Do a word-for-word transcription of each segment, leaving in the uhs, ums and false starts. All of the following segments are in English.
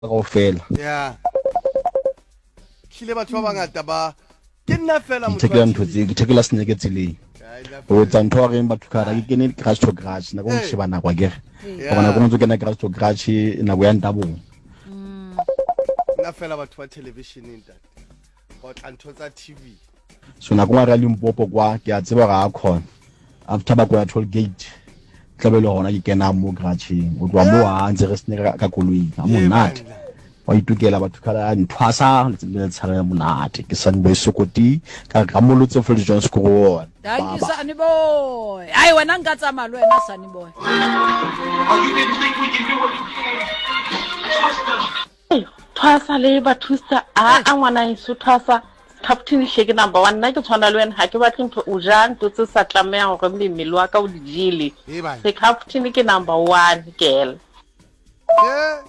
kaofela ya hlile batho ba bangata ba ke nna fela motho ke ntho tse ke thekela senyeke tseleng o tsa ntho re batho kara ke kene crash to crash na go sheba na kwa gere ba bona go ntse kena crash to crash na go ya ntabong nna fela batho ba television ntate go tla ntho tsa T V so na go ngwa re Limpopo kwa ke a tseba ga khona after ba kwa toll gate tlabelo hona ke kena mo garage o twa mo a ntse re sne ka koloi a monate wa itukela batho kala nthwasa le tsara monate ke san boy sokoti ka ramolotse Fred John Score thank you Sunny boy ai wena nka tsama le wena Sunny boy thwasa le bathusa a a ngwana iso thwasa captain shake number one na ke tshwana le wena ha ke batle ntho o jang to tse sa tlameha gore mmele wa ka o dijile se captain ke number one girl yeah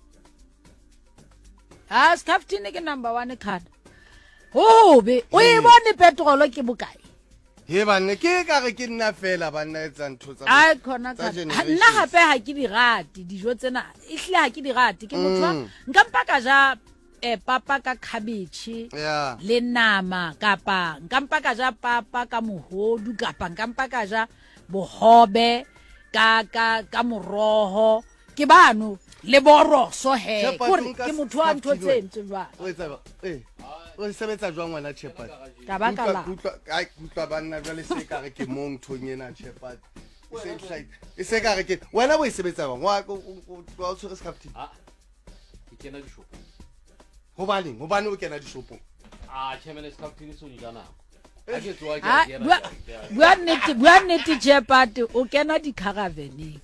as captain ke number one card oh be o e bone petrol ke bokae he bane ke ka re ke nna fela ba nna etsa ntho tsa ai khona ka nna gape ha ke di rati dijo tsena e hle ha ke di rati ke motho nka mpaka ja e papa ka cabbage yeah le nama kapa nka mpaka ja papa ka mohodu kapa nka mpaka ja bohobe ka ka ka moroho ke bano le boroso he gore ke motho wa ntho tsentse jwa o etsa eh o sebetsa jwang wena Shepherd ka ba ka la ai kutwa banna jwale se ka re ke mong thonyena Shepherd se hlai e se ka re ke wena o sebetsa bang wa o tshwere captain ah ke kena di shop ho bane ho bane o kena di shopong ah chairman is captain so nyana a ke tswa ah ke bua nnete bua nnete Shepherd o kena di caravaneng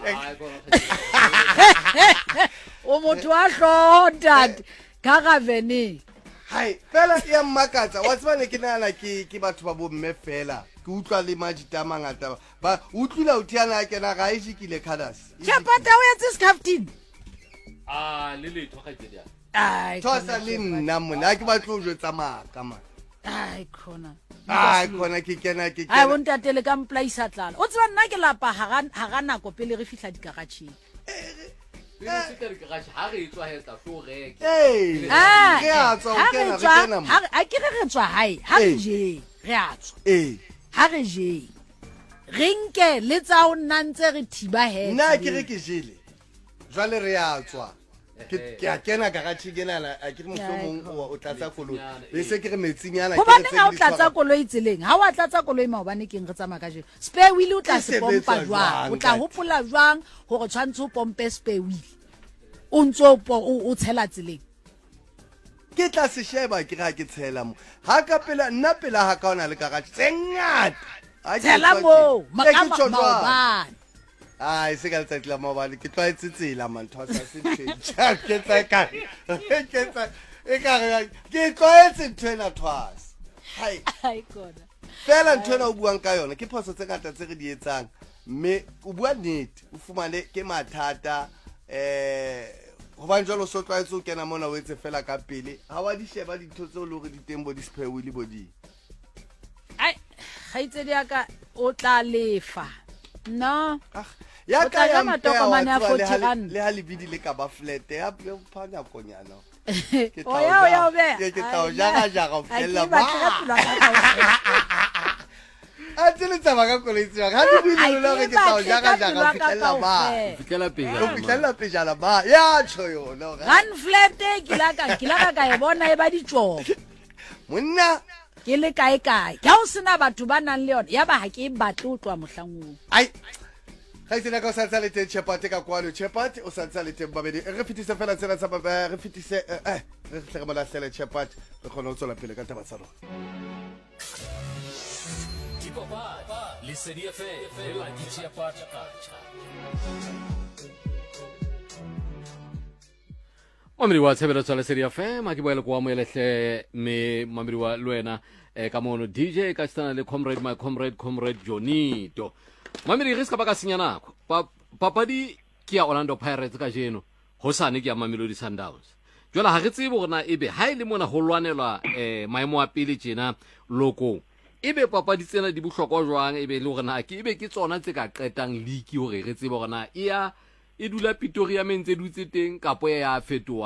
o motho a hloda caravaneng hai fela ya mmakatsa wa tsebane ke nana ke ke batho ba bo mme fela ke utlwa le majita mangata ba utlwila o tiana ke na ga ishikile khadas Shepherd o yetse captain ah le le thoga ke dia ai thosa le nna mona ke batlo o jwetsa maka man ai khona ai khona ke kena ke ai kena bontatele ka mplaisa tlala o tseba nna ke lapa ha ga nako pele re fihla dikaracheng le se ke re ke ga ha re tswa he tla so reke eh ah ke a tswa o kena re kena mo a ke re re tswa hae ha re je re a tswa eh ha re je re nke le tsa o nnantse re thiba he nna ke re ke jele jwale re a tswa ke ke a kena garage ke nana a ke mohlomong o tlatsa koloi be se ke re metsinyana ke re tse di tlatsa koloi tseleng ha wa tlatsa koloi maobane ke re tsamaya ka je spare wheel o tla se pompa jwang o tla hopola jwang hore tshwantse o pompe spare wheel o ntso o tshela tseleng ke tla se sheba ke ga ke tshela mo ha ka pela nna pela ha ka ona le garage tse ngata tshela mo maobane ai se ka tsatsi la mobile ke tlwaetse tsela mantho sa se tshela ke tsa ka ke tsa e ka re ke tlwaetse ntwena twas hai ai kona fela ntwena o buang ka yona ke phoso tse ngata tse re di etsang mme o bua nnete o fumane ke mathata eh go ba njalo so tlwaetse o kena mona o etse fela ka pele ha wa di sheba dintho tse o le gore di teng bo di spare wheel bo di ai ga itse di aka o tla lefa no ya ka ya matokomane a forty rand le ha le bidi le ka ba flat ya phana konyana ke o ya o ya o be ke tao jaga jaga fela ba a tsele tsa ba ka koletse ga di bidi le ke tao jaga jaga fela ba fitlela pele o fitlela pejala ba ya tsho yona run flat ke la ka ke la ka e bona e ba ditšopo monna ke le kae kae ka o sena batho ba nang le yona ya ba ha ke batle o tlwa mohlangong ai ga itsena ka o sa tsale teng Shepherd ka kwano Shepherd o sa tsale teng babedi re fitise fela tsena tsa ba re fitise eh re tle re mola tsela Shepherd re khona o tswela pele ka taba tsa rona Kipapa le serie fe la di Shepherd Mamiri wa tsebela tsala serie fe ma ke boela kwa mo elehle me mamiri wa lwena e ka mono D J ka tsana le comrade my comrade comrade Jonito mamiri re ska ba ka senya nako papadi ke ya Orlando Pirates ka jeno ho sane ke ya Mamelodi Sundowns jwala ha re tsebe bona ebe ha ile mona ho lwanelwa eh maemo a pele tjena loko ebe papadi tsena di bohlokwa jwang ebe le hore na ke ebe ke tsona tse ka qetang league hore re tsebe hore na e ya e dula Pretoria mentse dutse teng kapo ya fetoa